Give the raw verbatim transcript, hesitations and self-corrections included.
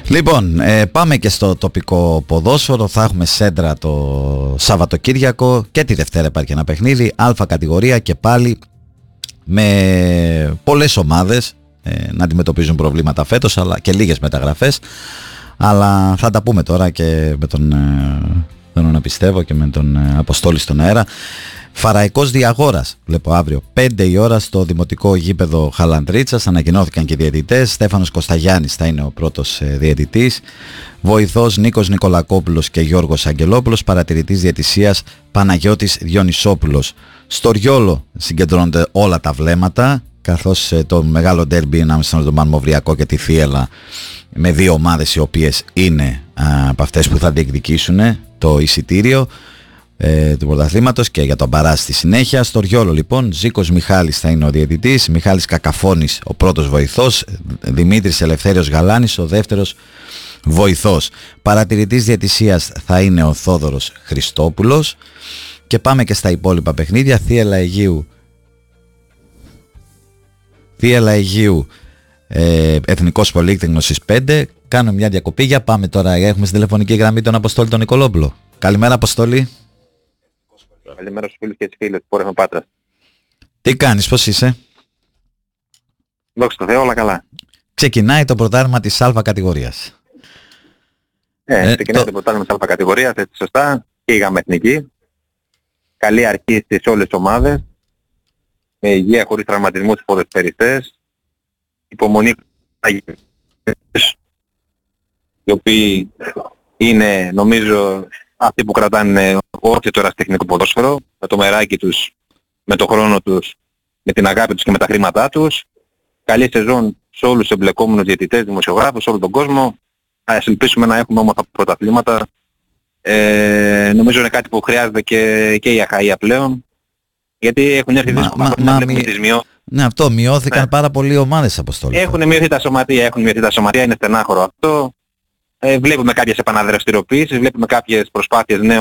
Λοιπόν, ε, πάμε και στο τοπικό ποδόσφαιρο. Θα έχουμε σέντρα το Σαββατοκύριακο και τη Δευτέρα υπάρχει ένα παιχνίδι. Α κατηγορία και πάλι με πολλές ομάδες ε, να αντιμετωπίζουν προβλήματα φέτος, αλλά και λίγες μεταγραφές. Αλλά θα τα πούμε τώρα και με τον, ε, θέλω να πιστεύω, και με τον ε, Αποστόλη στον αέρα. Φαραϊκός Διαγόρας, βλέπω αύριο πέντε η ώρα στο δημοτικό γήπεδο Χαλαντρίτσας. Ανακοινώθηκαν και οι διαιτητές. Στέφανος Κωσταγιάννης θα είναι ο πρώτος ε, διαιτητής. Βοηθός Νίκος Νικολακόπουλος και Γιώργος Αγγελόπουλος. Παρατηρητής διαιτησίας Παναγιώτης Διονυσόπουλος. Στο Ριόλο συγκεντρώνονται όλα τα βλέμματα, καθώς ε, το μεγάλο ντέρμπι ανάμεσα στον Πανμοβριακό και τη Θίελα, με δύο ομάδες οι οποίες είναι α, από αυτές που θα διεκδικήσουν το εισιτήριο ε, του πρωταθλήματος και για τον Παρά στη συνέχεια. Στο Ριόλο λοιπόν Ζήκος Μιχάλης θα είναι ο διαιτητής, Μιχάλης Κακαφώνης ο πρώτος βοηθός, Δημήτρης Ελευθέριος Γαλάνης ο δεύτερος βοηθός. Παρατηρητής διαιτησίας θα είναι ο Θόδωρος Χριστόπουλος. Και πάμε και στα υπόλοιπα παιχνίδια. Θίελα Αιγείου Θίελα Αιγείου ε, Εθνικός Πολύκτικνος στις πέντε. Κάνω μια διακοπή, για πάμε τώρα. Έχουμε στην τηλεφωνική γραμμή τον Αποστόλη τον Νικολόπουλο. Καλημέρα Αποστόλη. Καλημέρα στους φίλους και τις φίλες, πόρες με Πάτρας. Τι κάνεις, πώς είσαι? Δόξα τω Θεώ, όλα καλά. Ξεκινάει το πρωτάθλημα της Α κατηγορίας. Ε, ε ξεκινάει το, το πρωτάθλημα της Α κατηγορίας, έτσι σωστά. Πήγαμε εθνική. Καλή αρχή στις όλες τις ομάδες. Με υγεία, χωρίς τραυματισμούς στους ποδοσφαιριστές. Υπομονή οι οποίοι είναι, νομίζω, αυτοί που κρατάνε όχι τώρα στο τεχνικό ποδόσφαιρο, με το μεράκι τους, με το χρόνο τους, με την αγάπη τους και με τα χρήματά τους. Καλή σεζόν σε όλους τους εμπλεκόμενους διαιτητές, δημοσιογράφους, σε όλο τον κόσμο. Ας ελπίσουμε να έχουμε όμορφα πρωταθλήματα. Ε, νομίζω είναι κάτι που χρειάζεται και, και η Αχαΐα πλέον. Γιατί έχουν έρθει δύσκολα να βλέπουμε τις μειώσεις. Ναι, αυτό, μειώθηκαν ναι. πάρα πολλοί ομάδες, Αποστόλη. Έχουν μειωθεί τα σωματεία, έχουν μειωθεί τα σωματεία, είναι στενάχωρο αυτό. Ε, βλέπουμε κάποιες επαναδραστηριοποιήσεις, βλέπουμε κάποιες προσπάθειες νέων